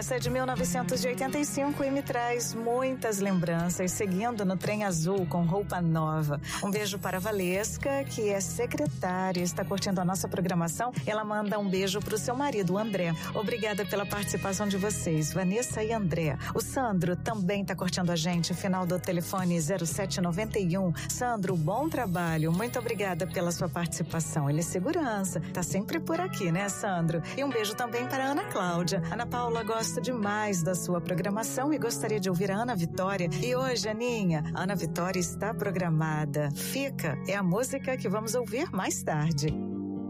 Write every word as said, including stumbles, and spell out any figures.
Essa é de mil novecentos e oitenta e cinco e me traz muitas lembranças, seguindo no trem azul com roupa nova. Um beijo para a Valesca, que é secretária e está curtindo a nossa programação. Ela manda um beijo para o seu marido, o André. Obrigada pela participação de vocês, Vanessa e André. O Sandro também está curtindo a gente, final do telefone zero sete noventa e um. Sandro, bom trabalho, muito obrigada pela sua participação. Ele é segurança, tá sempre por aqui, né, Sandro? E um beijo também para a Ana Cláudia. Ana Paula gosta demais da sua programação e gostaria de ouvir a Ana Vitória. E hoje, Aninha, a Ana Vitória está programada. Fica, é a música que vamos ouvir mais tarde.